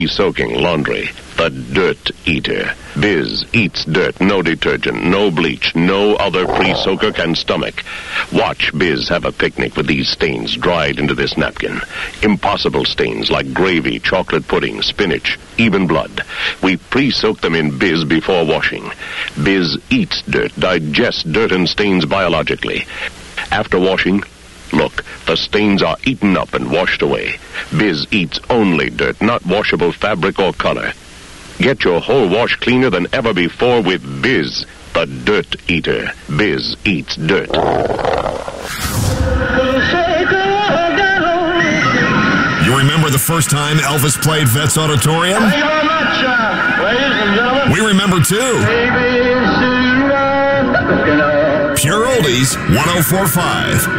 Soaking laundry. The Dirt Eater. Biz eats dirt. No detergent, no bleach, no other pre-soaker can stomach. Watch Biz have a picnic with these stains dried into this napkin. Impossible stains like gravy, chocolate pudding, spinach, even blood. We pre-soak them in Biz before washing. Biz eats dirt, digests dirt and stains biologically. After washing, look, the stains are eaten up and washed away. Biz eats only dirt, not washable fabric or color. Get your whole wash cleaner than ever before with Biz, the Dirt Eater. Biz eats dirt. You remember the first time Elvis played Vets Auditorium? Thank you very much, ladies and gentlemen. We remember too. Pure Oldies 104.5